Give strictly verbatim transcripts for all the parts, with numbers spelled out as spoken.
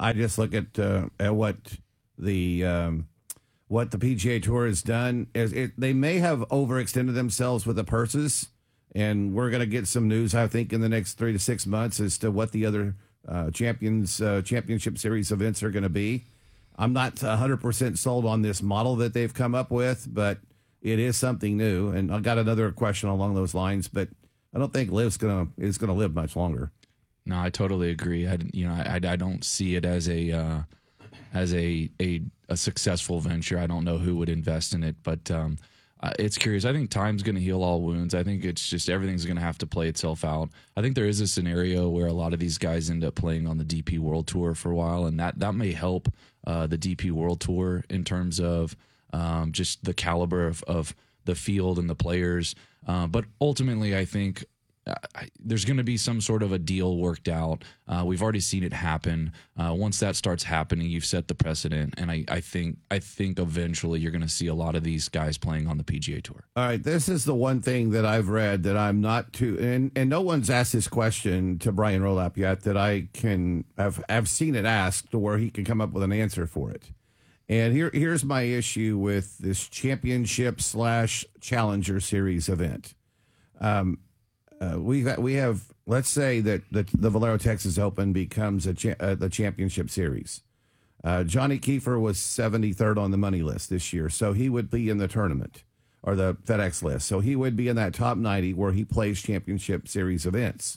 I just look at uh, at what the um, what the P G A Tour has done. Is it, they may have overextended themselves with the purses, and we're going to get some news, I think, in the next three to six months as to what the other uh, champions uh, championship series events are going to be. I'm not one hundred percent sold on this model that they've come up with, but it is something new. And I got another question along those lines, but I don't think Liv's gonna is going to live much longer. No, I totally agree. I, you know, I, I don't see it as a uh, as a, a a successful venture. I don't know who would invest in it, but um, uh, it's curious. I think time's going to heal all wounds. I think it's just everything's going to have to play itself out. I think there is a scenario where a lot of these guys end up playing on the D P World Tour for a while, and that that may help uh, the D P World Tour in terms of um, just the caliber of, of the field and the players. Uh, but ultimately, I think. Uh, there's going to be some sort of a deal worked out. Uh, we've already seen it happen. Uh, once that starts happening, you've set the precedent, and I, I think I think eventually you're going to see a lot of these guys playing on the P G A Tour. All right, this is the one thing that I've read that I'm not too, and, and no one's asked this question to Brian Rolapp yet that I can I've I've seen it asked to where he can come up with an answer for it. And here here's my issue with this championship slash challenger series event. Um. Uh, we we have let's say that the, the Valero Texas Open becomes a cha- uh, the championship series. Uh, Johnny Kiefer was seventy-third on the money list this year, so he would be in the tournament or the FedEx list. So he would be in that top ninety where he plays championship series events.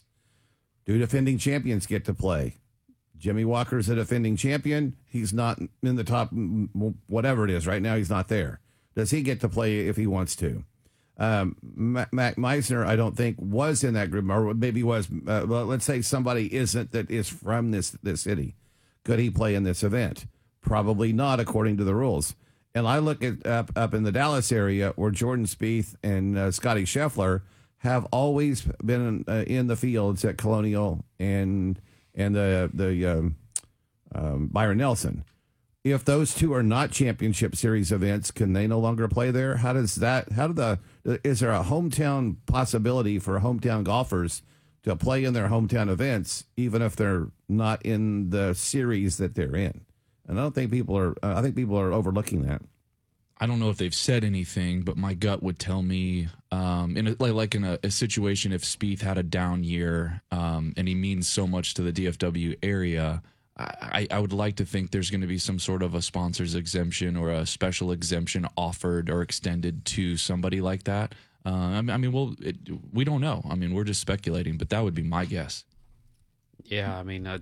Do defending champions get to play? Jimmy Walker's a defending champion. He's not in the top, whatever it is. Right now, he's not there. Does he get to play if he wants to? Um, Matt Meisner, I don't think was in that group, or maybe was. Uh, well, let's say somebody isn't that is from this this city. Could he play in this event? Probably not, according to the rules. And I look at up up in the Dallas area where Jordan Spieth and uh, Scotty Scheffler have always been uh, in the fields at Colonial and and the the um, um, Byron Nelson. If those two are not championship series events, can they no longer play there? How does that, how do the, is there a hometown possibility for hometown golfers to play in their hometown events, even if they're not in the series that they're in? And I don't think people are, uh, I think people are overlooking that. I don't know if they've said anything, but my gut would tell me, um, in a, like, like in a, a situation, if Spieth had a down year um, and he means so much to the D F W area, I, I would like to think there's going to be some sort of a sponsor's exemption or a special exemption offered or extended to somebody like that. Uh, I mean, I mean well, it, we don't know. I mean, we're just speculating, but that would be my guess. Yeah, I mean, I,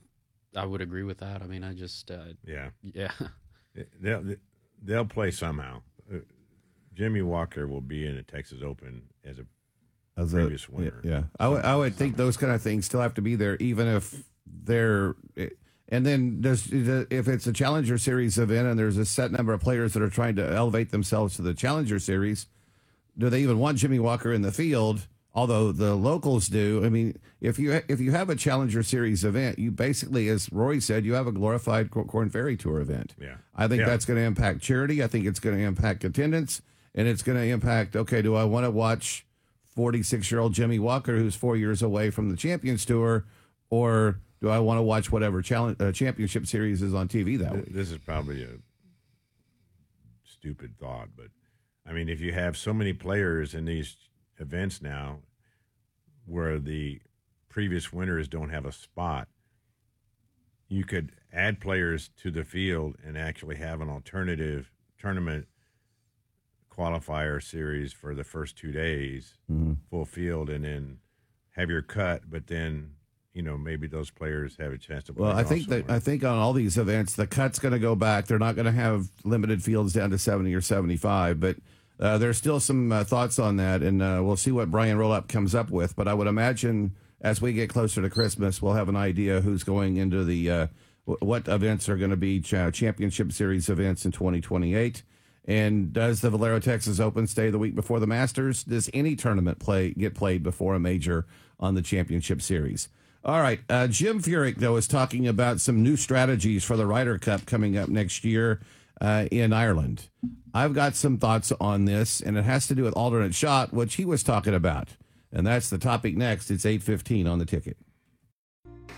I would agree with that. I mean, I just, uh, yeah, yeah, they'll they'll play somehow. Uh, Jimmy Walker will be in the Texas Open as a as previous a, winner. Yeah, I would I would think those kind of things still have to be there, even if they're. And then does if it's a Challenger Series event and there's a set number of players that are trying to elevate themselves to the Challenger Series, do they even want Jimmy Walker in the field? Although the locals do. I mean, if you if you have a Challenger Series event, you basically, as Rory said, you have a glorified Corn Ferry Tour event. Yeah, I think yeah. that's going to impact charity. I think it's going to impact attendance, and it's going to impact. Okay, do I want to watch forty-six-year-old Jimmy Walker, who's four years away from the Champions Tour, or do I want to watch whatever challenge, uh, championship series is on T V that week? This is probably a stupid thought, but I mean, if you have so many players in these events now where the previous winners don't have a spot, you could add players to the field and actually have an alternative tournament qualifier series for the first two days, mm-hmm. full field, and then have your cut, but then you know, maybe those players have a chance to play. Well, I think that I think on all these events, the cut's going to go back. They're not going to have limited fields down to seventy or seventy-five, but uh, there's still some uh, thoughts on that, and uh, we'll see what Brian Rolapp comes up with. But I would imagine as we get closer to Christmas, we'll have an idea who's going into the uh, w- what events are going to be ch- championship series events in twenty twenty-eight. And does the Valero Texas Open stay the week before the Masters? Does any tournament play get played before a major on the championship series? All right. Uh, Jim Furyk, though, is talking about some new strategies for the Ryder Cup coming up next year uh, in Ireland. I've got some thoughts on this, and it has to do with alternate shot, which he was talking about. And that's the topic next. It's eight fifteen on the ticket.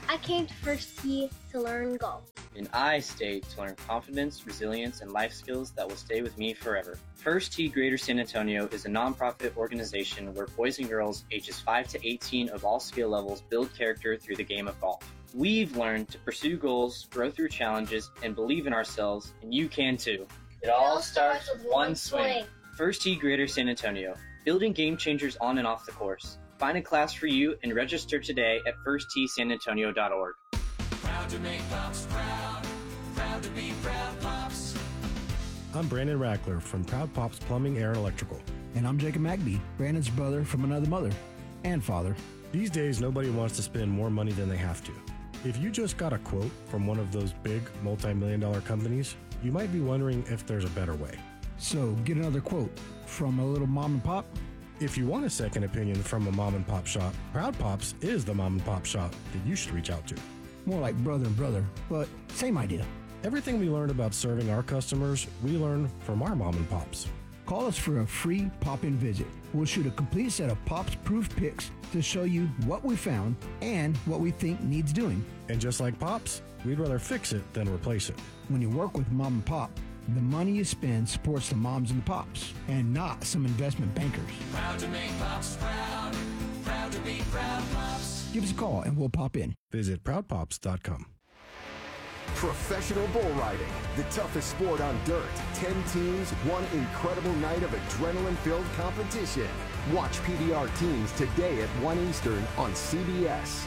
I came to First Tee to learn golf. And I stayed to learn confidence, resilience, and life skills that will stay with me forever. First Tee Greater San Antonio is a nonprofit organization where boys and girls ages five to eighteen of all skill levels build character through the game of golf. We've learned to pursue goals, grow through challenges, and believe in ourselves, and you can too. It all starts with one swing. First Tee Greater San Antonio, building game changers on and off the course. Find a class for you and register today at first tee san antonio dot org. Proud to make Pops proud. Proud to be Proud Pops. I'm Brandon Rackler from Proud Pops Plumbing, Air, and Electrical. And I'm Jacob Magby, Brandon's brother from another mother and father. These days, nobody wants to spend more money than they have to. If you just got a quote from one of those big multi-million dollar companies, you might be wondering if there's a better way. So get another quote from a little mom and pop. If you want a second opinion from a mom and pop shop, Proud Pops is the mom and pop shop that you should reach out to. More like brother and brother, but same idea. Everything we learned about serving our customers, we learn from our mom and pops. Call us for a free pop-in visit. We'll shoot a complete set of Pops-proof pics to show you what we found and what we think needs doing. And just like Pops, we'd rather fix it than replace it. When you work with mom and pop, the money you spend supports the moms and the pops, and not some investment bankers. Proud to make Pops proud. Proud to be Proud Pops. Give us a call and we'll pop in. Visit proud pops dot com. Professional bull riding, the toughest sport on dirt. Ten teams, one incredible night of adrenaline-filled competition. Watch P B R teams today at one Eastern on C B S.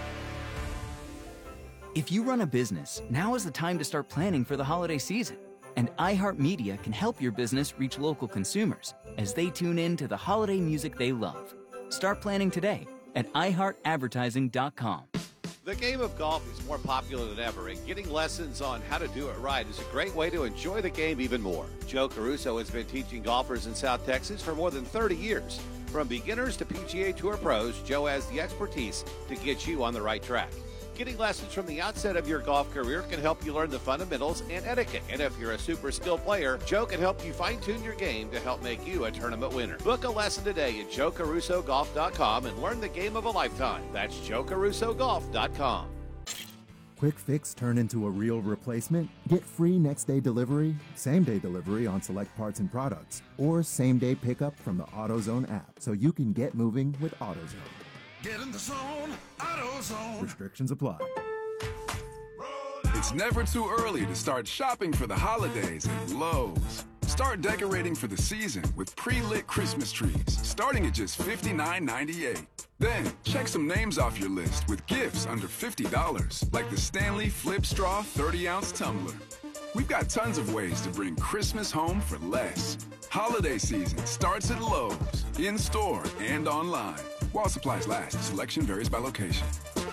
If you run a business, now is the time to start planning for the holiday season. And iHeartMedia can help your business reach local consumers as they tune in to the holiday music they love. Start planning today at i heart advertising dot com. The game of golf is more popular than ever, and getting lessons on how to do it right is a great way to enjoy the game even more. Joe Caruso has been teaching golfers in South Texas for more than thirty years. From beginners to P G A Tour pros, Joe has the expertise to get you on the right track. Getting lessons from the outset of your golf career can help you learn the fundamentals and etiquette. And if you're a super skilled player, Joe can help you fine-tune your game to help make you a tournament winner. Book a lesson today at joe caruso golf dot com and learn the game of a lifetime. That's joe caruso golf dot com. Quick fix turn into a real replacement? Get free next day delivery, same day delivery on select parts and products, or same day pickup from the AutoZone app so you can get moving with AutoZone. Get in the zone, AutoZone. Restrictions apply. It's never too early to start shopping for the holidays at Lowe's. Start decorating for the season with pre-lit Christmas trees, starting at just fifty-nine ninety-eight. Then, check some names off your list with gifts under fifty dollars, like the Stanley Flip Straw thirty ounce tumbler. We've got tons of ways to bring Christmas home for less. Holiday season starts at Lowe's, in-store and online. While supplies last, selection varies by location.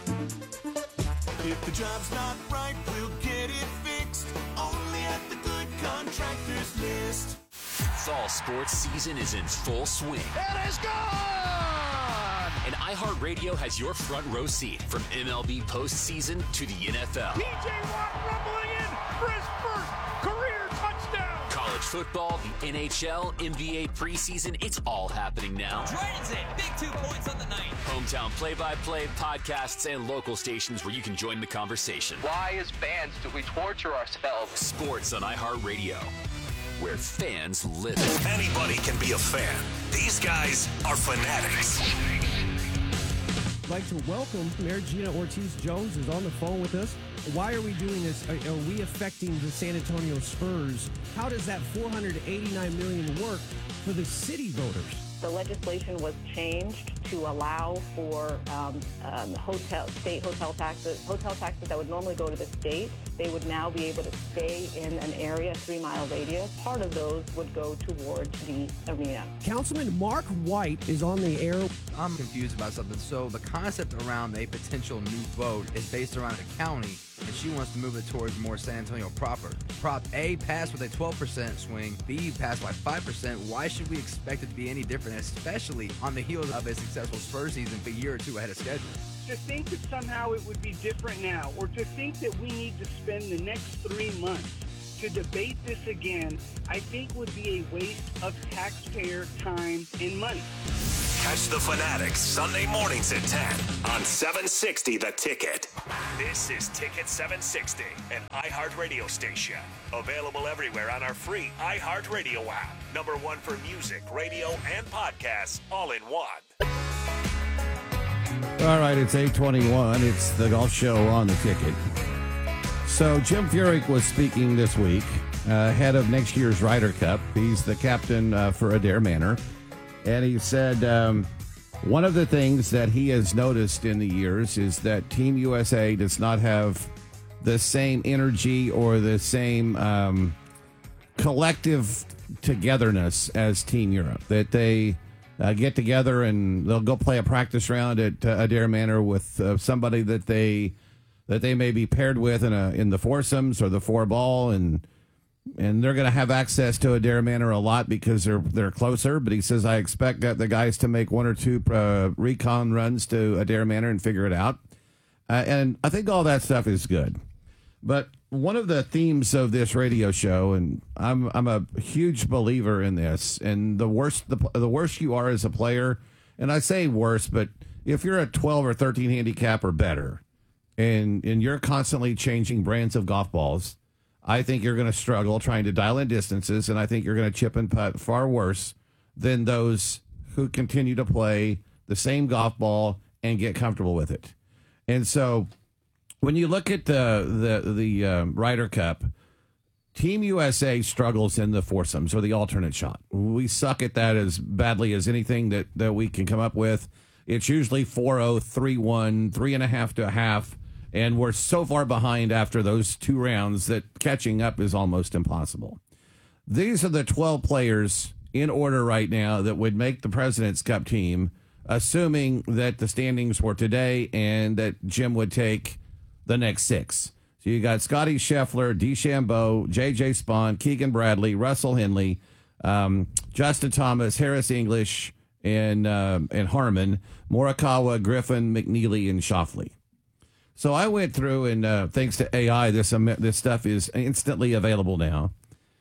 If the job's not right, we'll get it fixed. Only at the Good Contractors List. Fall sports season is in full swing. It is gone! And iHeartRadio has your front row seat from M L B postseason to the N F L. T J Watt rumbling in for his first career touchdown. College football, the N H L, N B A preseason, it's all happening now. Dragons in, big two points on the night. Hometown play-by-play, podcasts, and local stations where you can join the conversation. Why, as fans, do we torture ourselves? Sports on iHeartRadio, where fans live. Anybody can be a fan. These guys are fanatics. I'd like to welcome Mayor Gina Ortiz-Jones is on the phone with us. Why are we doing this? Are, are we affecting the San Antonio Spurs? How does that four hundred eighty-nine million dollars work for the city voters? The legislation was changed to allow for um, um, hotel, state hotel taxes, hotel taxes that would normally go to the state. They would now be able to stay in an area, three-mile radius. Part of those would go towards the arena. Councilman Mark White is on the air. I'm confused about something. So the concept around a potential new vote is based around a county, and she wants to move it towards more San Antonio proper. Prop A passed with a twelve percent swing. B passed by five percent. Why should we expect it to be any different, especially on the heels of a successful Spurs season a year or two ahead of schedule? To think that somehow it would be different now, or to think that we need to spend the next three months to debate this again, I think would be a waste of taxpayer time and money. Catch the Fanatics Sunday mornings at ten on seven sixty The Ticket. This is Ticket seven sixty, an iHeart radio station. Available everywhere on our free iHeart radio app. Number one for music, radio, and podcasts, all in one. All right, it's eight twenty-one. It's the golf show on the Ticket. So Jim Furyk was speaking this week uh, ahead of next year's Ryder Cup. He's the captain uh, for Adair Manor. And he said um, one of the things that he has noticed in the years is that Team U S A does not have the same energy or the same um, collective togetherness as Team Europe. That they uh, get together and they'll go play a practice round at uh, Adair Manor with uh, somebody that they that they may be paired with in a in the foursomes or the four ball, and and they're going to have access to Adair Manor a lot because they're they're closer. But he says, I expect that the guys to make one or two uh, recon runs to Adair Manor and figure it out. Uh, and I think all that stuff is good. But one of the themes of this radio show, and I'm I'm a huge believer in this, and the worse the the worse you are as a player, and I say worse, but if you're a twelve or thirteen handicap or better, and and you're constantly changing brands of golf balls, I think you're going to struggle trying to dial in distances, and I think you're going to chip and putt far worse than those who continue to play the same golf ball and get comfortable with it. And so when you look at the the the uh, Ryder Cup, Team U S A struggles in the foursomes or the alternate shot. We suck at that as badly as anything that, that we can come up with. It's usually four oh, three one, three and a half to a half. And we're so far behind after those two rounds that catching up is almost impossible. These are the twelve players in order right now that would make the President's Cup team, assuming that the standings were today and that Jim would take the next six. So you got Scotty Scheffler, DeChambeau, J J Spawn, Keegan Bradley, Russell Henley, um, Justin Thomas, Harris English, and, uh, and Harmon, Morikawa, Griffin, McNeely, and Schauffele. So I went through, and uh, thanks to A I, this um, this stuff is instantly available now.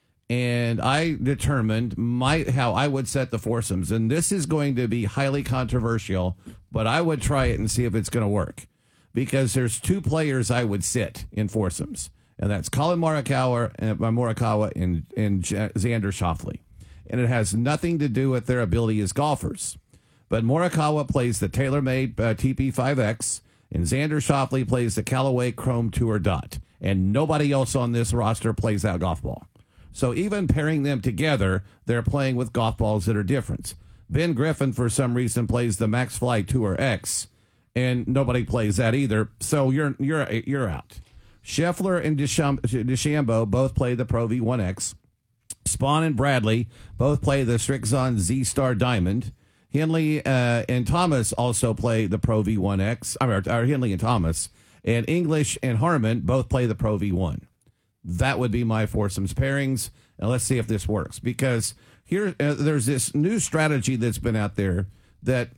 And I determined my how I would set the foursomes. And this is going to be highly controversial, but I would try it and see if it's going to work. Because there's two players I would sit in foursomes. And that's Colin Morikawa and, uh, Morikawa and, and Xander Schauffele. And it has nothing to do with their ability as golfers. But Morikawa plays the TaylorMade uh, T P five X. And Xander Schauffele plays the Callaway Chrome Tour Dot. And nobody else on this roster plays that golf ball. So even pairing them together, they're playing with golf balls that are different. Ben Griffin, for some reason, plays the Max Fly Tour X. And nobody plays that either. So you're you're you're out. Scheffler and Deschambeau, DeChambeau both play the Pro V one X. Spawn and Bradley both play the Strixon Z-Star Diamond. Henley uh, and Thomas also play the Pro V one X. I mean, or Henley and Thomas. And English and Harmon both play the Pro V one. That would be my foursomes pairings. And let's see if this works. Because here, uh, there's this new strategy that's been out there that,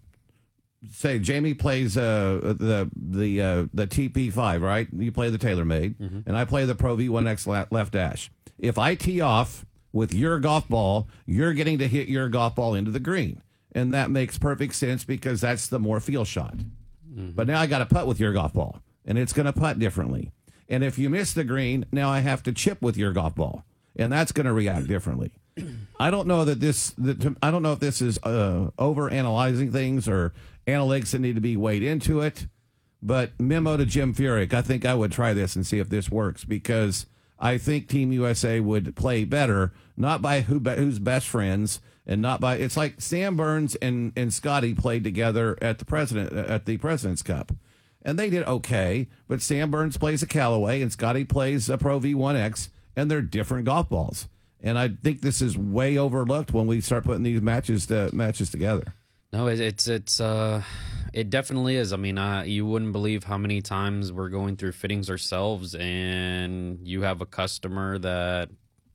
say, Jamie plays uh, the the uh, the T P five, right? You play the TaylorMade, mm-hmm. and I play the Pro V one X left dash. If I tee off with your golf ball, you're getting to hit your golf ball into the green. And that makes perfect sense because that's the more feel shot. Mm-hmm. But now I got to putt with your golf ball, and it's going to putt differently. And if you miss the green, now I have to chip with your golf ball, and that's going to react differently. I don't know that this. That, I don't know if this is uh, over analyzing things or analytics that need to be weighed into it. But memo to Jim Furyk, I think I would try this and see if this works because I think Team U S A would play better, not by who who's best friends. And not by it's like Sam Burns and, and Scotty played together at the president at the President's Cup, and they did okay. But Sam Burns plays a Callaway and Scotty plays a Pro V one X, and they're different golf balls. And I think this is way overlooked when we start putting these matches to, matches together. No, it, it's it's uh, it definitely is. I mean, uh, you wouldn't believe how many times we're going through fittings ourselves, and you have a customer that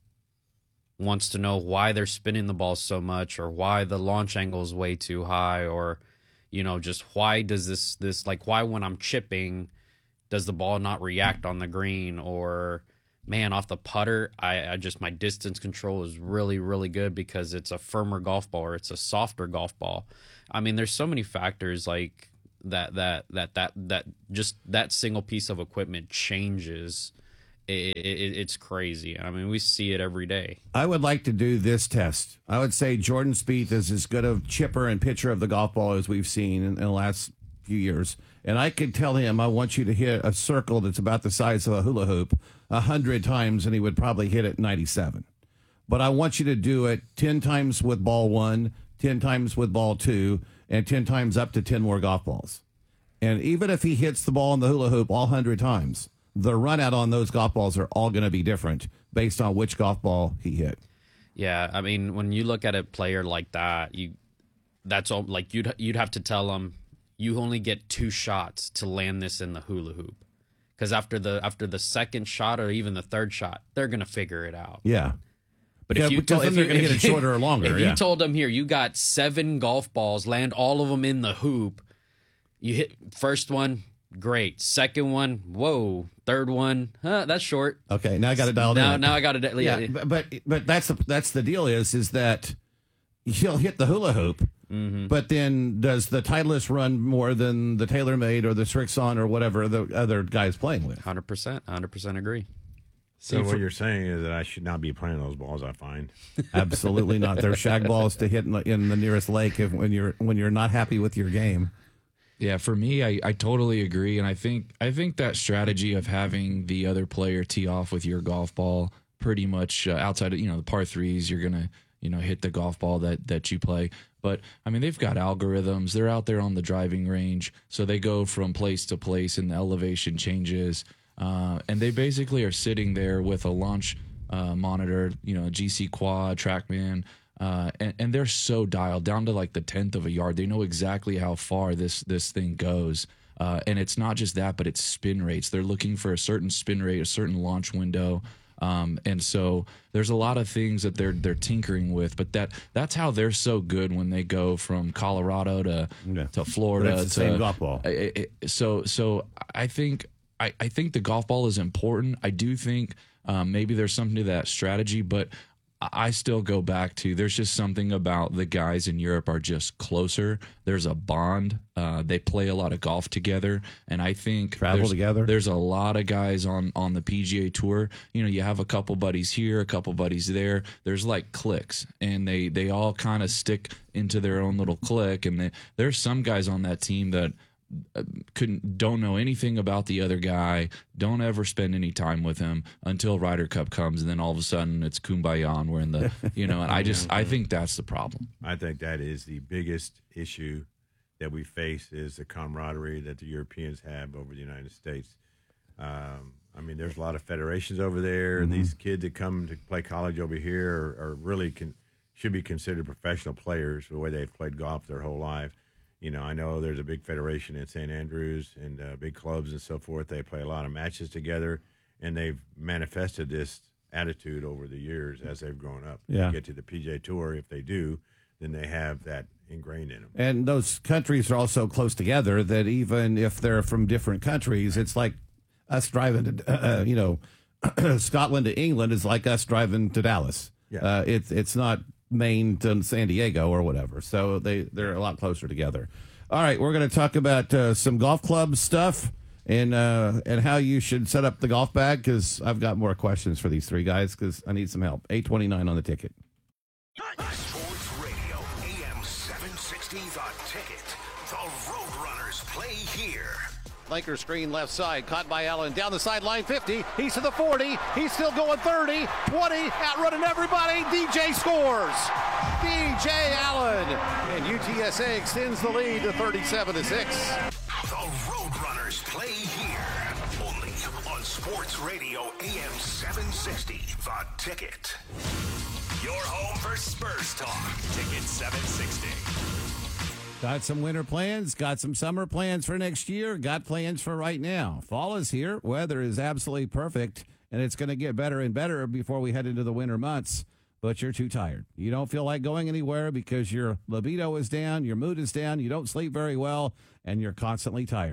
wants to know why they're spinning the ball so much or why the launch angle is way too high or, you know, just why does this, this like, why when I'm chipping does the ball not react on the green or man, off the putter, I, I just my distance control is really, really good because it's a firmer golf ball or it's a softer golf ball. I mean, there's so many factors like that that that that that just that single piece of equipment changes. It, it, it's crazy. I mean, we see it every day. I would like to do this test. I would say Jordan Spieth is as good a chipper and pitcher of the golf ball as we've seen in, in the last few years. And I could tell him, I want you to hit a circle that's about the size of a hula hoop a hundred times, and he would probably hit it ninety-seven. But I want you to do it ten times with ball one, ten times with ball two, and ten times up to ten more golf balls. And even if he hits the ball in the hula hoop all one hundred times, the run out on those golf balls are all going to be different based on which golf ball he hit. Yeah, I mean, when you look at a player like that, you that's all like you'd you'd have to tell him you only get two shots to land this in the hula hoop, because after the after the second shot or even the third shot, they're going to figure it out. Yeah. But Yeah, if you because told, then if they're you- gonna if get it you- shorter or longer, if yeah. you told them here, you got seven golf balls, land all of them in the hoop. You hit first one, great. Second one, whoa. Third one, huh, that's short. Okay, now I got it dialed now, in. Now I got it. Yeah, Yeah, but but, but that's the, that's the deal is is that he'll hit the hula hoop, Mm-hmm. but then does the Titleist run more than the TaylorMade or the Srixon or whatever the other guy's playing with? Hundred percent, hundred percent agree. So what you're saying is that I should not be playing those balls. I find Absolutely not. They're shag balls to hit in the, in the nearest lake if, when you're when you're not happy with your game. Yeah, for me, I, I totally agree, and I think I think that strategy of having the other player tee off with your golf ball, pretty much uh, outside of you know the par threes, you're gonna you know hit the golf ball that that you play. But I mean, they've got algorithms. They're out there on the driving range, so they go from place to place, and the elevation changes, uh, and they basically are sitting there with a launch uh, monitor, you know, G C Quad, TrackMan. Uh, and, and they're so dialed down to like the tenth of a yard. They know exactly how far this this thing goes. Uh, and it's not just that, but it's spin rates. They're looking for a certain spin rate, a certain launch window. Um, and so there's a lot of things that they're they're tinkering with. But that that's how they're so good when they go from Colorado to to Florida. But it's the to, same golf ball. I- I- so so I think I, I think the golf ball is important. I do think um, maybe there's something to that strategy, but I still go back to there's just something about the guys in Europe are just closer. There's a bond. Uh, they play a lot of golf together, and I think Travel there's, together. There's a lot of guys on on the P G A Tour. You know, you have a couple buddies here, a couple buddies there. There's like cliques, and they they all kind of stick into their own little clique. And they, there's some guys on that team that couldn't don't know anything about the other guy, don't ever spend any time with him until Ryder Cup comes, and then all of a sudden it's kumbaya and we're in the you know and I just I think that's the problem. I think that is the biggest issue that we face is the camaraderie that the Europeans have over the United States. Um, I mean, there's a lot of federations over there. Mhm. These kids that come to play college over here are, are really can, should be considered professional players the way they've played golf their whole life. You know, I know there's a big federation in Saint Andrews and uh, big clubs and so forth. They play a lot of matches together, and they've manifested this attitude over the years as they've grown up. Yeah. They get to the P G A Tour, if they do, then they have that ingrained in them. And those countries are also close together that even if they're from different countries, it's like us driving to, uh, you know, Scotland to England is like us driving to Dallas. Yeah. Uh, it's it's not Maine to San Diego or whatever. So they, they're a lot closer together. All right, we're going to talk about uh, some golf club stuff and uh, and how you should set up the golf bag, because I've got more questions for these three guys because I need some help. eight twenty-nine on the ticket. Sports Radio, A M seven sixty, The Ticket. The Roadrunners play here. Flanker screen left side, caught by Allen down the sideline, fifty. He's to the forty. He's still going thirty, twenty, outrunning everybody. D J scores. D J Allen. And U T S A extends the lead to thirty-seven to six. The Roadrunners play here. Only on Sports Radio, A M seven sixty, The Ticket. Your home for Spurs talk. Ticket seven sixty. Got some winter plans, got some summer plans for next year, got plans for right now. Fall is here, weather is absolutely perfect, and it's going to get better and better before we head into the winter months, but you're too tired. You don't feel like going anywhere because your libido is down, your mood is down, you don't sleep very well, and you're constantly tired.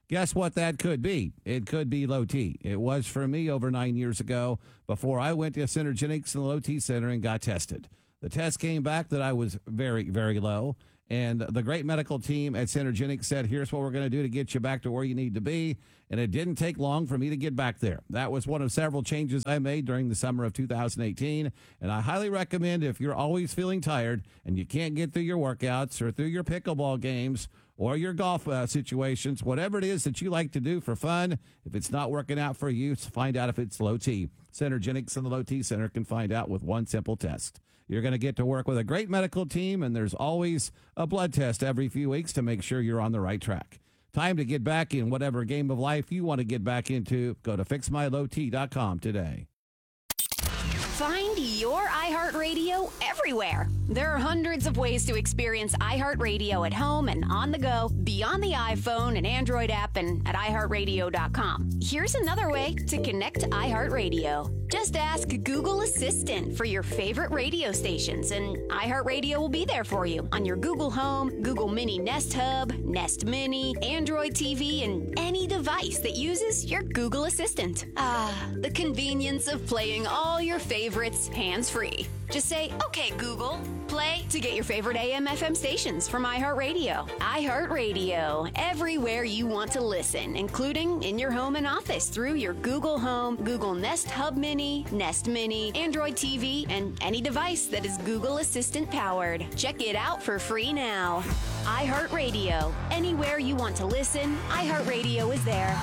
Guess what that could be? It could be low T. It was for me over nine years ago before I went to Synergenics in the Low T Center and got tested. The test came back that I was very, very low. And the great medical team at Synergenics said, here's what we're going to do to get you back to where you need to be. And it didn't take long for me to get back there. That was one of several changes I made during the summer of two thousand eighteen. And I highly recommend, if you're always feeling tired and you can't get through your workouts or through your pickleball games or your golf uh, situations, whatever it is that you like to do for fun, if it's not working out for you, find out if it's low T. Synergenics and the Low T Center can find out with one simple test. You're going to get to work with a great medical team, and there's always a blood test every few weeks to make sure you're on the right track. Time to get back in whatever game of life you want to get back into. Go to fix my low t dot com today. Find your iHeartRadio everywhere. There are hundreds of ways to experience iHeartRadio at home and on the go, beyond the iPhone and Android app and at i heart radio dot com. Here's another way to connect to iHeartRadio. Just ask Google Assistant for your favorite radio stations, and iHeartRadio will be there for you on your Google Home, Google Mini Nest Hub, Nest Mini, Android T V, and any device that uses your Google Assistant. Ah, the convenience of playing all your favorites hands-free. Just say, okay, Google, play to get your favorite A M F M stations from iHeartRadio. iHeartRadio, everywhere you want to listen, including in your home and office through your Google Home, Google Nest Hub Mini, Nest Mini, Android T V, and any device that is Google Assistant powered. Check it out for free now. iHeartRadio, anywhere you want to listen, iHeartRadio is there.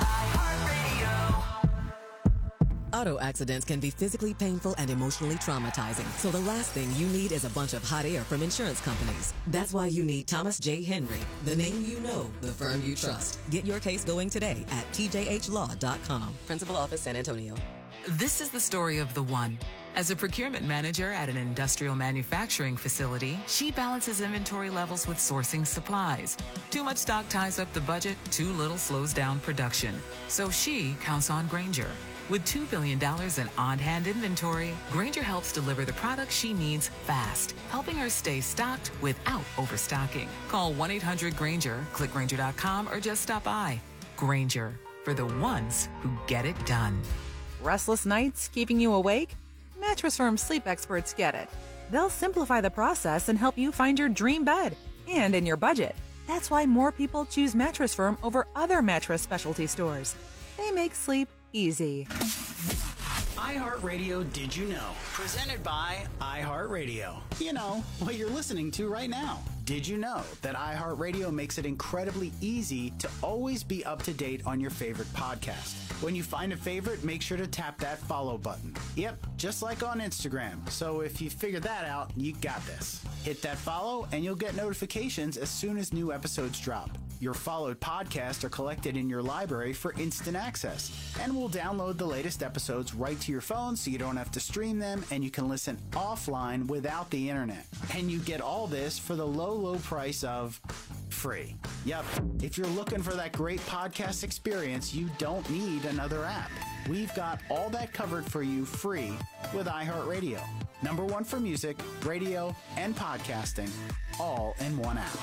Auto accidents can be physically painful and emotionally traumatizing, so the last thing you need is a bunch of hot air from insurance companies. That's why you need Thomas J. Henry, the name you know, the firm you trust. Get your case going today at T J H law dot com. Principal Office, San Antonio. This is the story of the one. As a procurement manager at an industrial manufacturing facility, she balances inventory levels with sourcing supplies. Too much stock ties up the budget, too little slows down production. So she counts on Grainger. With two billion dollars in on-hand inventory, Grainger helps deliver the products she needs fast, helping her stay stocked without overstocking. Call one eight hundred Grainger, click Grainger dot com, or just stop by. Grainger, for the ones who get it done. Restless nights keeping you awake? Mattress Firm sleep experts get it. They'll simplify the process and help you find your dream bed, and in your budget. That's why more people choose Mattress Firm over other mattress specialty stores. They make sleep easy. iHeartRadio Did You Know? Presented by iHeartRadio. You know, what you're listening to right now. Did you know that iHeartRadio makes it incredibly easy to always be up to date on your favorite podcast? When you find a favorite, make sure to tap that follow button. Yep, just like on Instagram. So if you figured that out, you got this. Hit that follow and you'll get notifications as soon as new episodes drop. Your followed podcasts are collected in your library for instant access, and we'll download the latest episodes right to your phone so you don't have to stream them, and you can listen offline without the internet. And you get all this for the low, low price of free. Yep, if you're looking for that great podcast experience, you don't need another app. We've got all that covered for you free with iHeartRadio. Number one for music, radio, and podcasting, all in one app.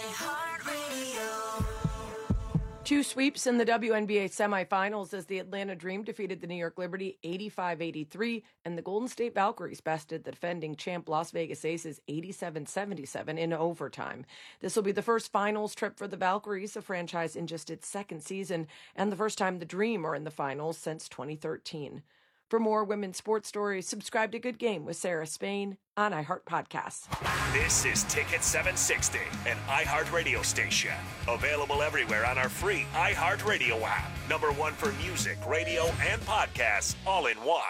Two sweeps in the W N B A semifinals as the Atlanta Dream defeated the New York Liberty eighty-five eighty-three, and the Golden State Valkyries bested the defending champ Las Vegas Aces eighty-seven seventy-seven in overtime. This will be the first finals trip for the Valkyries, a franchise in just its second season, and the first time the Dream are in the finals since twenty thirteen. For more women's sports stories, subscribe to Good Game with Sarah Spain on iHeart Podcasts. This is Ticket seven sixty, an iHeart radio station. Available everywhere on our free iHeart Radio app. Number one for music, radio, and podcasts, all in one.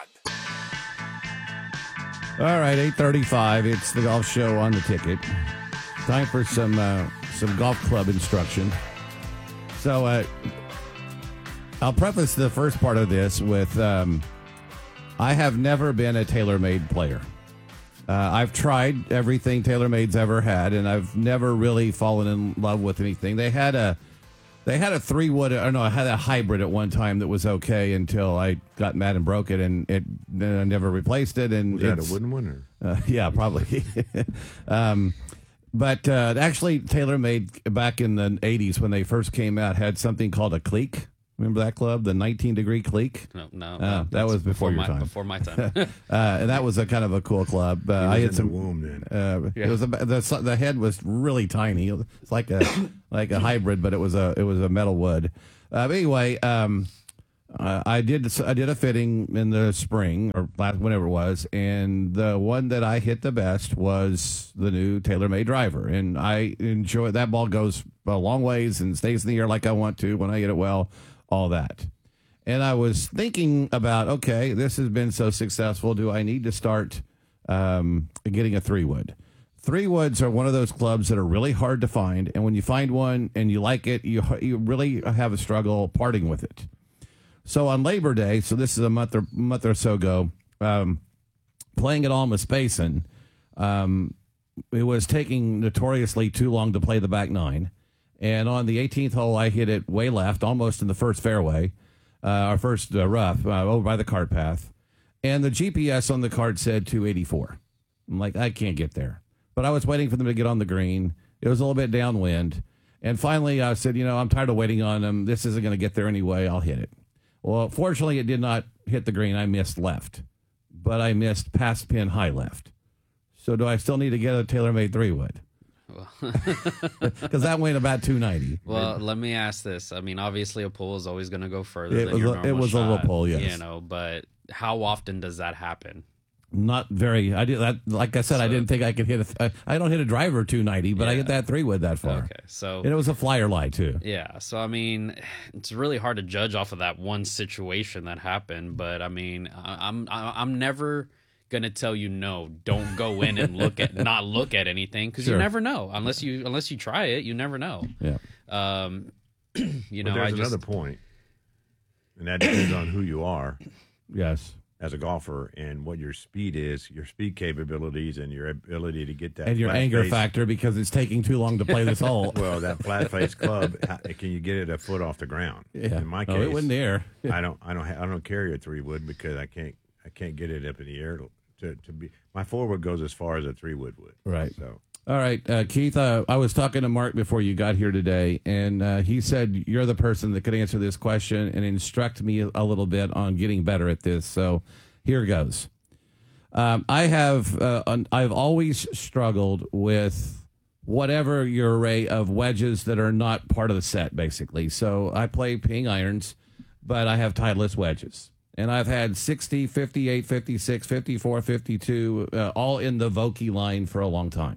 All right, eight thirty-five. It's the golf show on the Ticket. Time for some uh, some golf club instruction. So uh, I'll preface the first part of this with um, I have never been a TaylorMade player. Uh, I've tried everything TaylorMade's ever had, and I've never really fallen in love with anything. They had a they had a three wood, or no, I had a hybrid at one time that was okay until I got mad and broke it, and it then I never replaced it. And was that it's, a wooden one? Or? Uh, yeah, probably. um, But uh, actually, TaylorMade back in the eighties when they first came out had something called a clique. Remember that club, the nineteen degree clique? No, no, uh, no that was before, before your my, time. Before my time. uh, and that was a kind of a cool club. Uh, I was had in some. the womb then. Uh, Yeah. It was a, the the head was really tiny. It's like a like a hybrid, but it was a it was a metal wood. Uh, but anyway, um, uh, I did I did a fitting in the spring or last whenever it was, and the one that I hit the best was the new TaylorMade driver, and I enjoy that ball goes a long ways and stays in the air like I want to when I hit it well, all that. And I was thinking about, okay, this has been so successful. Do I need to start um, getting a three wood? Three woods are one of those clubs that are really hard to find. And when you find one and you like it, you you really have a struggle parting with it. So on Labor Day, so this is a month or month or so ago, um, playing at Almas Basin, um, it was taking notoriously too long to play the back nine. And on the eighteenth hole, I hit it way left, almost in the first fairway. Uh, our first uh, rough uh, over by the cart path, and the G P S on the cart said two eighty-four. I'm like, I can't get there, but I was waiting for them to get on the green. It was a little bit downwind, and finally I said, you know, I'm tired of waiting on them. This isn't going to get there anyway. I'll hit it. Well, fortunately, it did not hit the green. I missed left, but I missed past pin high left. So do I still need to get a TaylorMade three wood? Because that went about two ninety. Well, let me ask this. I mean, obviously, a pull is always going to go further It than was your a- normal it was a shot, little pull, yes. You know, but how often does that happen? Not very. I did that. Like I said, I didn't think I could hit a. Th- I don't hit a driver two ninety, but I hit that three wood that far. Okay, so and it was a flyer lie too. Yeah, so I mean, it's really hard to judge off of that one situation that happened. But I mean, I- I'm I- I'm never gonna tell you no. Don't go in and look at not look at anything because Sure. you never know unless you unless you try it. You never know. Yeah. Um, you know, But there's I just, another point, and that depends on who you are. Yes. As a golfer and what your speed is, your speed capabilities, and your ability to get that And your flat anger face- factor because it's taking too long to play this hole. Well, that flat face club, how- can you get it a foot off the ground? Yeah. In my No, case, it wasn't there. I don't, I don't, ha- I don't carry a three wood because I can't, I can't get it up in the air to, to, to be. My four wood goes as far as a three wood would. Right. So. All right, uh, Keith, uh, I was talking to Mark before you got here today, and uh, he said you're the person that could answer this question and instruct me a little bit on getting better at this. So here goes. Um, I have uh, un- I've always struggled with whatever your array of wedges that are not part of the set, basically. So I play ping irons, but I have Titleist wedges. And I've had sixty, fifty-eight, fifty-six, fifty-four, fifty-two, uh, all in the Vokey line for a long time.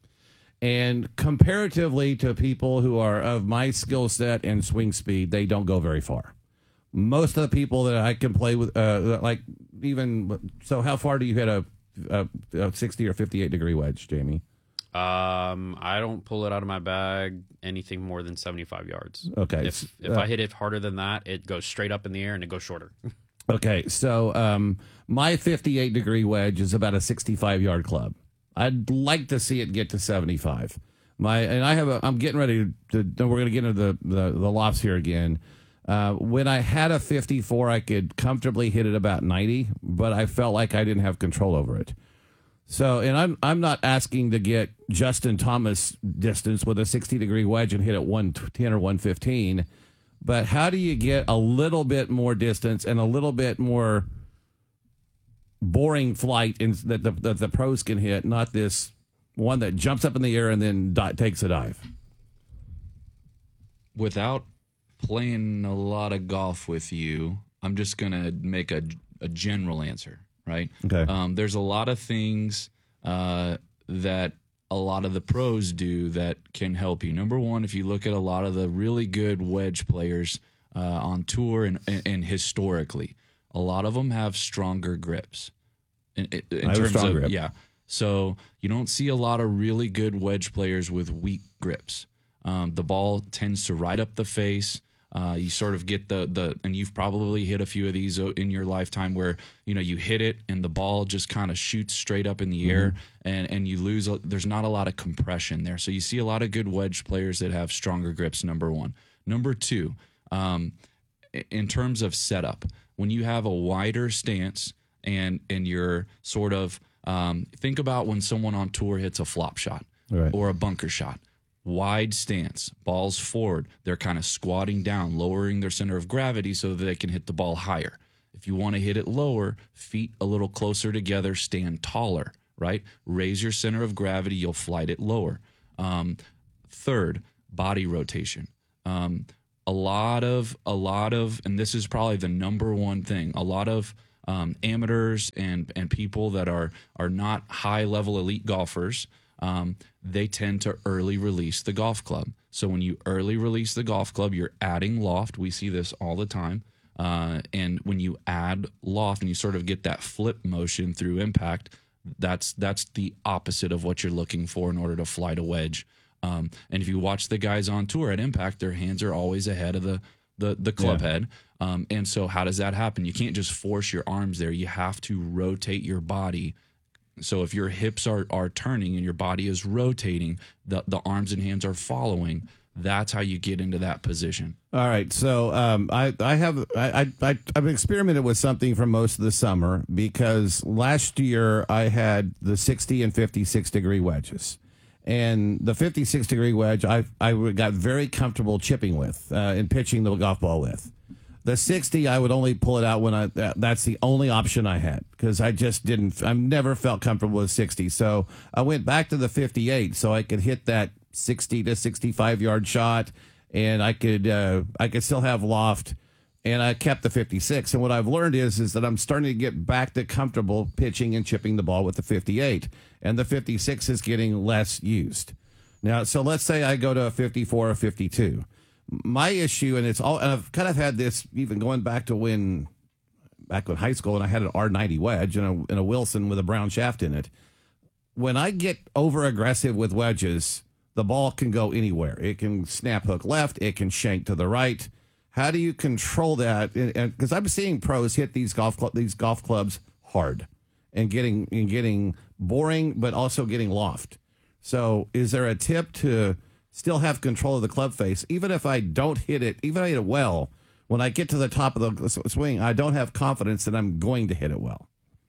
And comparatively to people who are of my skill set and swing speed, they don't go very far. Most of the people that I can play with, uh, like even, so how far do you hit a, a, a sixty or fifty-eight degree wedge, Jamie? Um, I don't pull it out of my bag anything more than seventy-five yards. Okay. If if Uh, I hit it harder than that, it goes straight up in the air and it goes shorter. Okay, so um, my fifty-eight degree wedge is about a sixty-five yard club. I'd like to see it get to seventy-five. My and I have a. I'm getting ready to. to we're going to get into the, the the lofts here again. Uh, when I had a fifty-four, I could comfortably hit it about ninety, but I felt like I didn't have control over it. So, and I'm I'm not asking to get Justin Thomas distance with a sixty degree wedge and hit it one ten or one fifteen. But how do you get a little bit more distance and a little bit more boring flight in, that, the, that the pros can hit, not this one that jumps up in the air and then di- takes a dive? Without playing a lot of golf with you, I'm just going to make a, a general answer, right? Okay. Um, there's a lot of things uh, that a lot of the pros do that can help you. Number one, if you look at a lot of the really good wedge players uh, on tour and, and, and historically, a lot of them have stronger grips. In, in, in I have a terms strong of grip. yeah, so you don't see a lot of really good wedge players with weak grips. Um, the ball tends to ride up the face. Uh, you sort of get the the, and you've probably hit a few of these in your lifetime where you know you hit it and the ball just kind of shoots straight up in the air, Mm-hmm. and and you lose. A, there's not a lot of compression there, so you see a lot of good wedge players that have stronger grips. Number one, number two, um, in terms of setup, when you have a wider stance and and you're sort of um, think about when someone on tour hits a flop shot. right. or a bunker shot. Wide stance, balls forward. They're kind of squatting down, lowering their center of gravity so that they can hit the ball higher. If you want to hit it lower, feet a little closer together, stand taller, right? Raise your center of gravity, you'll flight it lower. Um, third, body rotation. Um, a lot of, a lot of, and this is probably the number one thing, a lot of um, amateurs and, and people that are, are not high-level elite golfers, um, they tend to early release the golf club. So when you early release the golf club, you're adding loft. We see this all the time. Uh, and when you add loft and you sort of get that flip motion through impact, that's that's the opposite of what you're looking for in order to flight a wedge. Um, and if you watch the guys on tour at impact, their hands are always ahead of the the, the club Yeah. head. Um, and so how does that happen? You can't just force your arms there. You have to rotate your body. So if your hips are, are turning and your body is rotating, the, the arms and hands are following. That's how you get into that position. All right, so um, I I have I, I I've experimented with something for most of the summer because last year I had the sixty and fifty-six degree wedges, and the fifty-six degree wedge I I got very comfortable chipping with uh, and pitching the golf ball with. The sixty I would only pull it out when I that, that's the only option I had because I just didn't I've never felt comfortable with sixty. So I went back to the fifty-eight so I could hit that sixty to sixty-five yard shot, and I could uh, I could still have loft, and I kept the fifty-six. And what I've learned is is that I'm starting to get back to comfortable pitching and chipping the ball with the fifty-eight, and the fifty-six is getting less used. Now, so let's say I go to a fifty-four or fifty-two. My issue, and it's all, and I've kind of had this even going back to when, back in high school, and I had an R ninety wedge and a, and a Wilson with a brown shaft in it. When I get over aggressive with wedges, the ball can go anywhere. It can snap hook left. It can shank to the right. How do you control that? Because I'm seeing pros hit these golf cl- these golf clubs hard, and getting and getting boring, but also getting loft. So, is there a tip to still have control of the club face, even if I don't hit it, even if I hit it well? When I get to the top of the swing, I don't have confidence that I'm going to hit it well.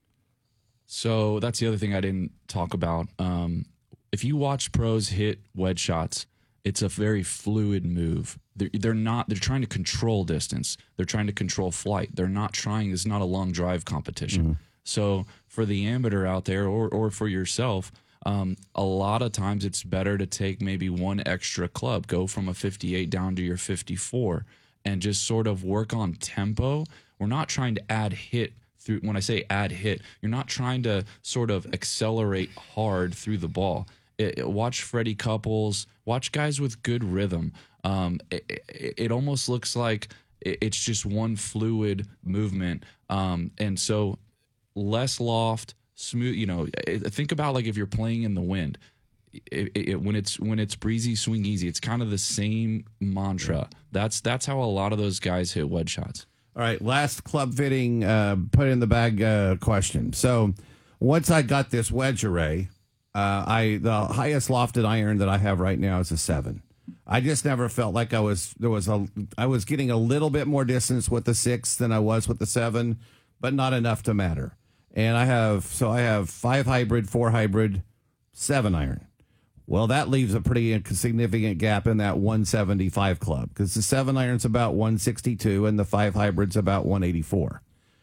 So that's the other thing I didn't talk about. Um, if you watch pros hit wedge shots, it's a very fluid move. They're, they're not, they're trying to control distance. They're trying to control flight. They're not trying, it's not a long drive competition. Mm-hmm. So for the amateur out there or, or for yourself, um, a lot of times it's better to take maybe one extra club, go from a fifty-eight down to your fifty-four and just sort of work on tempo. We're not trying to add hit through. When I say add hit, you're not trying to sort of accelerate hard through the ball. It, it, watch Freddie Couples, watch guys with good rhythm. Um, it, it, it almost looks like it, it's just one fluid movement. Um, and so less loft, smooth, you know, think about like if you're playing in the wind, it, it, when it's when it's breezy, swing easy. It's kind of the same mantra. That's that's how a lot of those guys hit wedge shots. All right, last club fitting, uh, put in the bag uh, question. So once I got this wedge array, uh, I the highest lofted iron that I have right now is a seven. I just never felt like I was there was a I was getting a little bit more distance with the six than I was with the seven, but not enough to matter. And I have, so I have five hybrid, four hybrid, seven iron. Well, that leaves a pretty significant gap in that one seventy-five club because the seven iron's about one sixty-two and the five hybrid's about one eighty-four.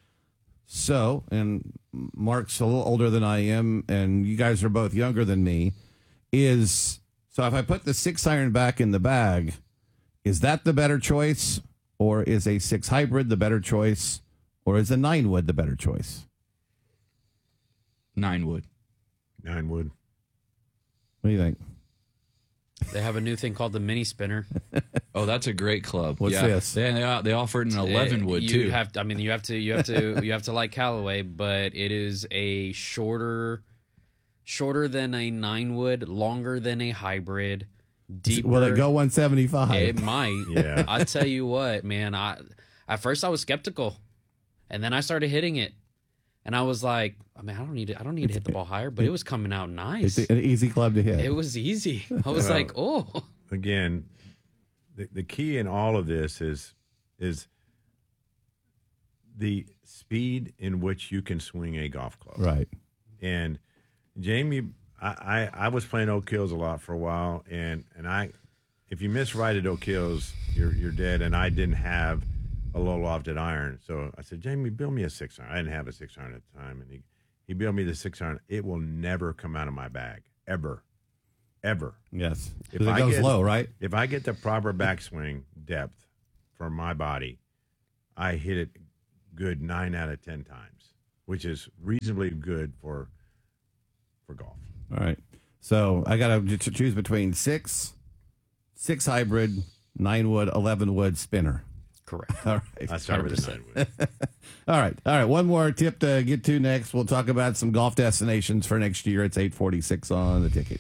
So, and Mark's a little older than I am, and you guys are both younger than me, is, so if I put the six iron back in the bag, is that the better choice? Or is a six hybrid the better choice? Or is a nine wood the better choice? Nine wood. Nine wood. What do you think? They have a new thing called the mini spinner. Oh, that's a great club. What's yeah. this? They, they they offer it an eleven wood you too. Have to, I mean, you have to you have to you have to like Callaway, but it is a shorter, shorter than a nine wood, longer than a hybrid. Deeper. Will it go one seventy-five? It might. Yeah. I tell you what, man. I at first I was skeptical, and then I started hitting it, and I was like, I mean, I don't need to, I don't need to hit the ball higher, but it was coming out nice. It's an easy club to hit. It was easy. I was Well, like, oh. Again, the, the key in all of this is is the speed in which you can swing a golf club. Right. And Jamie, I, I, I was playing Oak Hills a lot for a while, and, and I, if you miss right at Oak Hills, you're you're dead. And I didn't have a low lofted iron, so I said, Jamie, build me a six iron. I didn't have a six iron at the time, and he he built me the six iron. It will never come out of my bag ever, ever. Yes, if it I goes get, low, right? If I get the proper backswing depth for my body, I hit it good nine out of ten times, which is reasonably good for for golf. All right. So I got to choose between six, six hybrid, nine wood, eleven wood spinner. Correct. All right. I start with the nine wood. All right. All right. One more tip to get to next. We'll talk about some golf destinations for next year. It's eight forty-six on the ticket.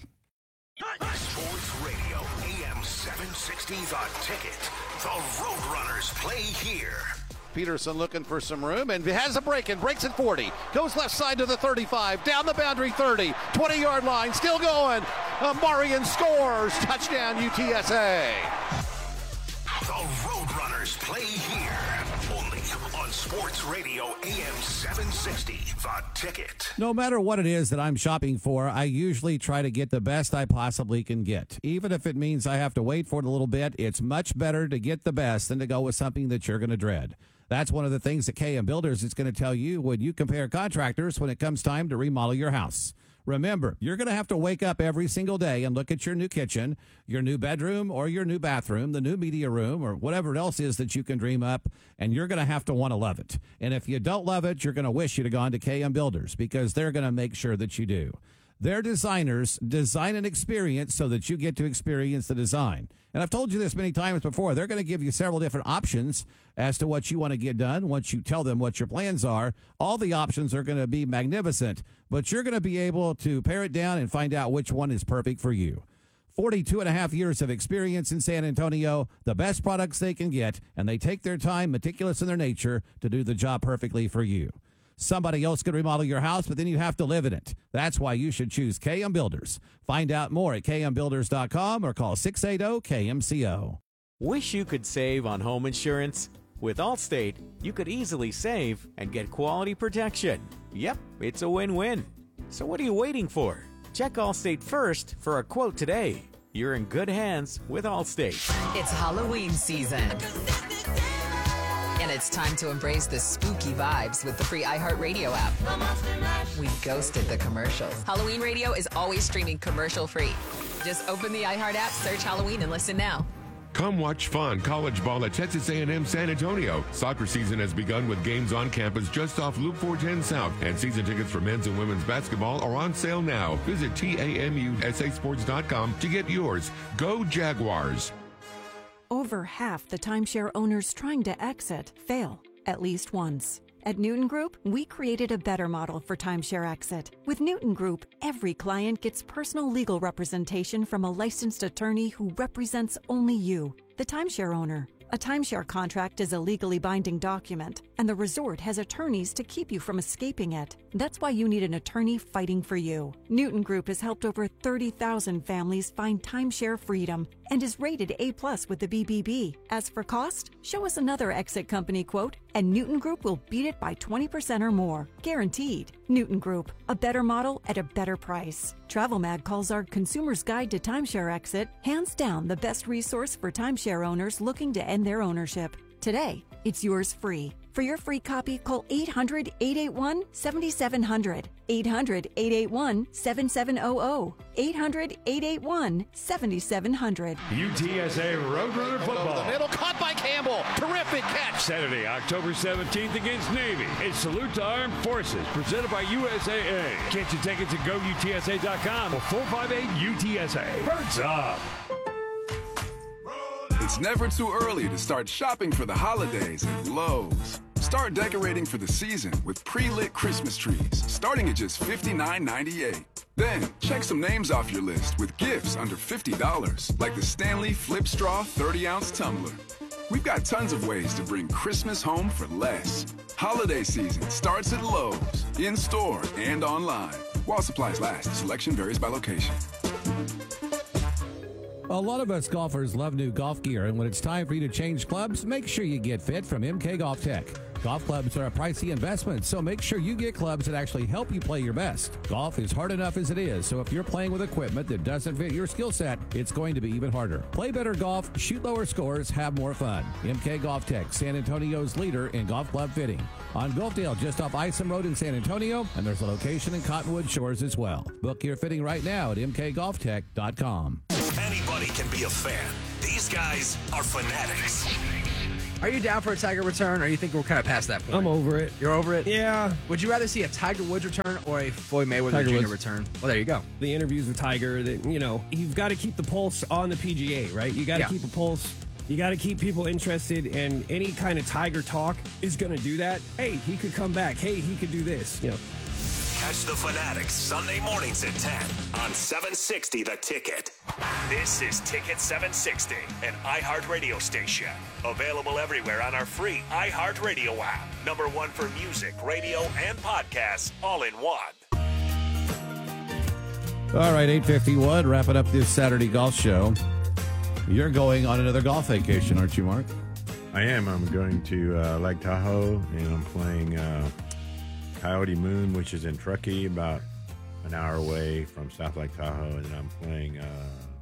Sports Radio, A M seven sixty, The Ticket. The Roadrunners play here. Peterson looking for some room and has a break and breaks at forty. Goes left side to the thirty-five, down the boundary thirty, twenty-yard line, still going. Uh, Marion scores. Touchdown U T S A. The Roadrunners play here. Only on Sports Radio, A M seven sixty, The Ticket. No matter what it is that I'm shopping for, I usually try to get the best I possibly can get. Even if it means I have to wait for it a little bit, it's much better to get the best than to go with something that you're going to dread. That's one of the things that K M Builders is going to tell you when you compare contractors when it comes time to remodel your house. Remember, you're going to have to wake up every single day and look at your new kitchen, your new bedroom or your new bathroom, the new media room, or whatever else is that you can dream up, and you're going to have to want to love it. And if you don't love it, you're going to wish you'd have gone to K M Builders, because they're going to make sure that you do. Their designers design an experience so that you get to experience the design. And I've told you this many times before. They're going to give you several different options as to what you want to get done. Once you tell them what your plans are, all the options are going to be magnificent, but you're going to be able to pare it down and find out which one is perfect for you. forty-two and a half years of experience in San Antonio, the best products they can get, and they take their time, meticulous in their nature, to do the job perfectly for you. Somebody else could remodel your house, but then you have to live in it. That's why you should choose K M Builders. Find out more at K M builders dot com or call six eight zero K M C O. Wish you could save on home insurance? With Allstate, you could easily save and get quality protection. Yep, it's a win-win. So what are you waiting for? Check Allstate first for a quote today. You're in good hands with Allstate. It's Halloween season. And it's time to embrace the spooky vibes with the free iHeartRadio app. We ghosted the commercials. Halloween Radio is always streaming commercial-free. Just open the iHeart app, search Halloween, and listen now. Come watch fun college ball at Texas A and M San Antonio. Soccer season has begun with games on campus just off Loop four ten South, and season tickets for men's and women's basketball are on sale now. Visit T A M U S A sports dot com to get yours. Go Jaguars! Over half the timeshare owners trying to exit fail at least once. At Newton Group, we created a better model for timeshare exit. With Newton Group, every client gets personal legal representation from a licensed attorney who represents only you, the timeshare owner. A timeshare contract is a legally binding document, and the resort has attorneys to keep you from escaping it. That's why you need an attorney fighting for you. Newton Group has helped over thirty thousand families find timeshare freedom and is rated A plus with the B B B. As for cost, show us another exit company quote, and Newton Group will beat it by twenty percent or more. Guaranteed. Newton Group, a better model at a better price. TravelMag calls our Consumer's Guide to Timeshare Exit hands down the best resource for timeshare owners looking to end their ownership. Today, it's yours free. For your free copy, call eight hundred, eight eight one, seven seven zero zero, eight hundred, eight eight one, seven seven zero zero, eight hundred, eight eight one, seven seven zero zero. U T S A Roadrunner football. The middle, caught by Campbell. Terrific catch. Saturday, October seventeenth against Navy. It's Salute to Armed Forces, presented by U S A A. Get your tickets at go U T S A dot com or four five eight U T S A. Birds up. It's never too early to start shopping for the holidays at Lowe's. Start decorating for the season with pre-lit Christmas trees, starting at just fifty-nine ninety-eight. Then, check some names off your list with gifts under fifty dollars, like the Stanley Flip Straw thirty ounce tumbler. We've got tons of ways to bring Christmas home for less. Holiday season starts at Lowe's, in-store and online. While supplies last, selection varies by location. A lot of us golfers love new golf gear, and when it's time for you to change clubs, make sure you get fit from M K Golf Tech. Golf clubs are a pricey investment, so make sure you get clubs that actually help you play your best. Golf is hard enough as it is, so if you're playing with equipment that doesn't fit your skill set, it's going to be even harder. Play better golf, shoot lower scores, have more fun. M K Golf Tech, San Antonio's leader in golf club fitting. On Gulfdale, just off Isom Road in San Antonio, and there's a location in Cottonwood Shores as well. Book your fitting right now at m k golf tech dot com. Anybody can be a fan. These guys are fanatics. Are you down for a Tiger return, or you think we're kind of past that point? I'm over it. You're over it? Yeah. Would you rather see a Tiger Woods return or a Floyd Mayweather Tiger Junior Woods. return? Well, there you go. The interviews with Tiger, that you know, you've got to keep the pulse on the P G A, right? You got to Yeah. keep a pulse. You got to keep people interested, and any kind of Tiger talk is going to do that. Hey, he could come back. Hey, he could do this. You know. Catch the Fanatics Sunday mornings at ten on seven sixty The Ticket. This is Ticket seven sixty, an iHeartRadio station. Available everywhere on our free iHeartRadio app. Number one for music, radio, and podcasts, all in one. All right, eight fifty-one, wrapping up this Saturday golf show. You're going on another golf vacation, aren't you, Mark? I am. I'm going to uh, Lake Tahoe, and I'm playing uh, Coyote Moon, which is in Truckee, about an hour away from South Lake Tahoe, and then I'm playing uh,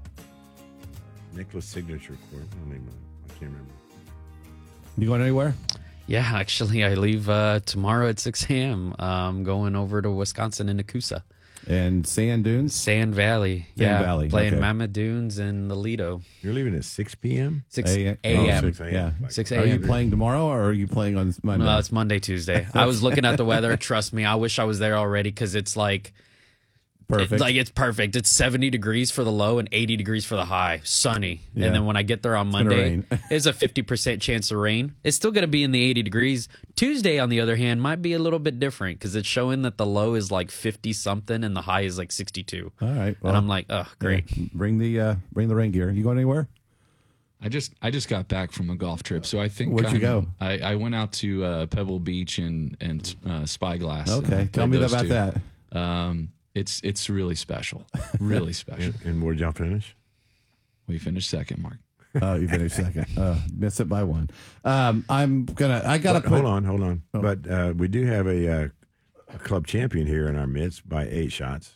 Nicholas Signature Court. I don't even- I can't remember. You going anywhere? Yeah, actually, I leave uh, tomorrow at six a.m. I'm going over to Wisconsin in Nakusa. And Sand Dunes? Sand Valley. Sand yeah, Valley, playing okay. Mammoth Dunes and the Lido. You're leaving at six p.m.? six A- a.m. Oh, six a.m. Yeah. six Are a.m. you playing tomorrow, or are you playing on Monday? No, it's Monday, Tuesday. I was looking at the weather. Trust me, I wish I was there already because it's like Perfect. it- like it's perfect. It's seventy degrees for the low and eighty degrees for the high. Sunny. Yeah. And then when I get there on gonna Monday, rain. it's a fifty percent chance of rain. It's still going to be in the eighty degrees. Tuesday, on the other hand, might be a little bit different because it's showing that the low is like fifty something and the high is like sixty-two. All right. and I'm like, oh, great. Yeah, bring the uh, bring the rain gear. You going anywhere? I just I just got back from a golf trip, so I think Where'd you I'm- go? I, I went out to uh, Pebble Beach and and uh, Spyglass. Okay, Uh, tell played me those about two. that. Um, it's it's really special, really special. And, and where'd y'all finish? We finished second, Mark. Oh, you finished second. Uh, miss it by one. Um, I'm gonna. I gotta But put. hold on, hold on. Oh. But uh, we do have a, uh, a club champion here in our midst by eight shots.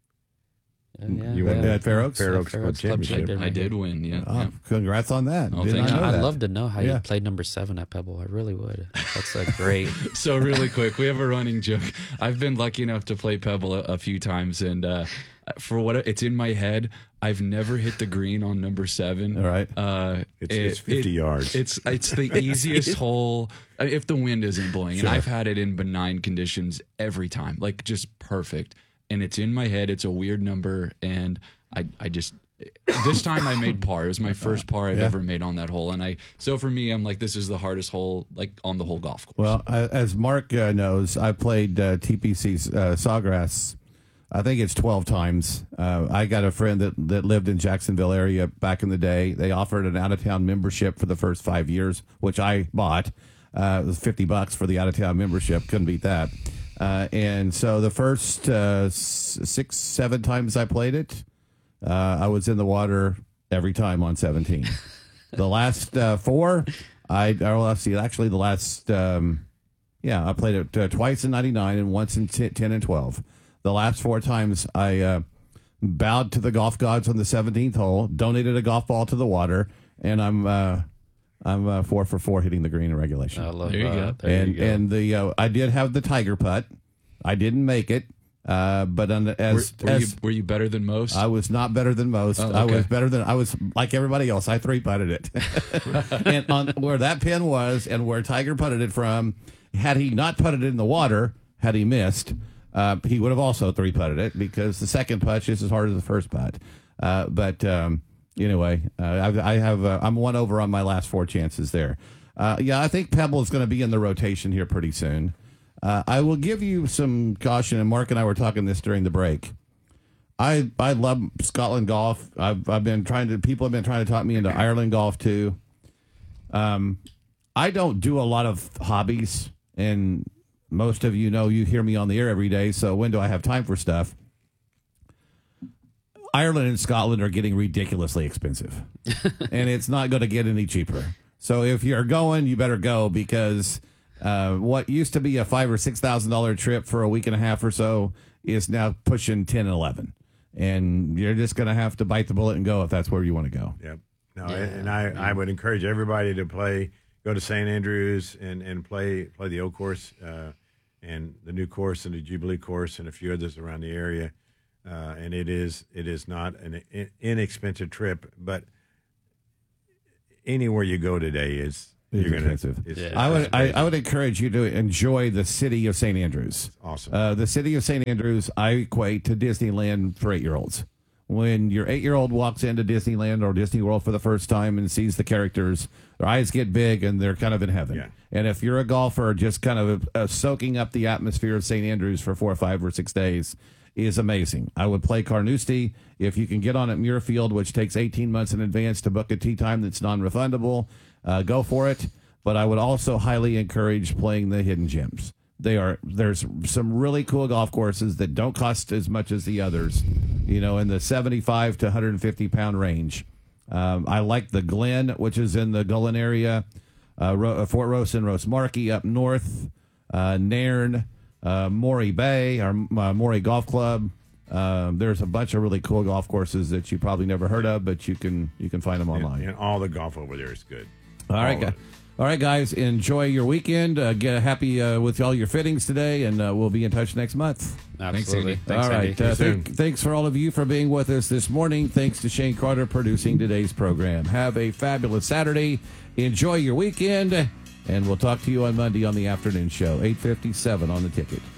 Yeah, You yeah. won At Fair Oaks? Fair Yeah, Oaks Fair Club Oaks Club Championship. Champion. I did win. Yeah. Oh, yeah. congrats on that. Oh, Did thank not you. know I'd that. love to know how Yeah. you played number seven at Pebble. I really would. That's a great. So really quick, we have a running joke. I've been lucky enough to play Pebble a, a few times, and uh, for what it's in my head, I've never hit the green on number seven. All right. Uh, It's- it's fifty yards. It's it's the easiest hole uh, if the wind isn't blowing, Sure. and I've had it in benign conditions every time, like just perfect. And it's in my head. It's a weird number, and I I just. This time I made par. It was my first par I've Yeah. ever made on that hole, and I. So for me, I'm like, this is the hardest hole, like on the whole golf course. Well, I, as Mark uh, knows, I played uh, T P C's uh, Sawgrass. I think it's twelve times. Uh, I got a friend that, that lived in Jacksonville area back in the day. They offered an out of town membership for the first five years, which I bought. Uh, it was fifty bucks for the out of town membership. Couldn't beat that. Uh, and so the first uh, s- six, seven times I played it, uh, I was in the water every time on seventeen. The last uh, four, I oh, let's see. Actually, the last, um, yeah, I played it uh, twice in ninety-nine and once in t- ten and twelve. The last four times, I uh, bowed to the golf gods on the seventeenth hole, donated a golf ball to the water, and I'm uh, I'm uh, four for four hitting the green in regulation. I love There you that. go. There and you go. and the uh, I did have the tiger putt. I didn't make it, uh, but on the, were, as were, as you, were you better than most? I was not better than most. Oh, I okay. was better than I was like everybody else. I three putted it, and on where that pin was and where Tiger putted it from. Had he not putted it in the water, had he missed, uh, he would have also three putted it because the second putt is as hard as the first putt. Uh, but um, anyway, uh, I, I have uh, I'm one over on my last four chances there. Uh, yeah, I think Pebble is going to be in the rotation here pretty soon. Uh, I will give you some caution, and Mark and I were talking this during the break. I I love Scotland golf. I've I've been trying to people have been trying to talk me into Ireland golf too. Um, I don't do a lot of hobbies, and most of you know you hear me on the air every day. So when do I have time for stuff? Ireland and Scotland are getting ridiculously expensive, and it's not going to get any cheaper. So if you're going, you better go because Uh, what used to be a five or six thousand dollar trip for a week and a half or so is now pushing ten and eleven, and you're just going to have to bite the bullet and go if that's where you want to go. Yep. No, Yeah. and I, I would encourage everybody to play, go to Saint Andrews and, and play play the old course uh, and the new course and the Jubilee course and a few others around the area. Uh, and it is it is not an in- inexpensive trip, but anywhere you go today is It's you're gonna, expensive. it's- I would it's I, amazing. I would encourage you to enjoy the city of Saint Andrews. Awesome. Uh, the city of Saint Andrews I equate to Disneyland for eight year olds. When your eight year old walks into Disneyland or Disney World for the first time and sees the characters, their eyes get big and they're kind of in heaven. Yeah. And if you're a golfer, just kind of uh, soaking up the atmosphere of Saint Andrews for four or five or six days is amazing. I would play Carnoustie if you can get on at Muirfield, which takes eighteen months in advance to book a tee time that's non-refundable. Uh, go for it. But I would also highly encourage playing the hidden gems. They are there's some really cool golf courses that don't cost as much as the others, you know, in the seventy-five to one hundred fifty pound range. Um, I like the Glen, which is in the Gullen area, uh, Ro- Fort Rose and Rosemarkie up north, uh, Nairn, uh, Morey Bay, or uh, Morey Golf Club. Um, there's a bunch of really cool golf courses that you probably never heard of, but you can you can find them online. And, and all the golf over there is good. All right, All guys. of it. All right, guys. Enjoy your weekend. Uh, get happy uh, with all your fittings today, and uh, we'll be in touch next month. Absolutely. Thanks, Thanks, all Andy. right. See you Uh, soon. th- thanks for all of you for being with us this morning. Thanks to Shane Carter producing today's program. Have a fabulous Saturday. Enjoy your weekend, and we'll talk to you on Monday on the afternoon show, eight fifty-seven on the Ticket.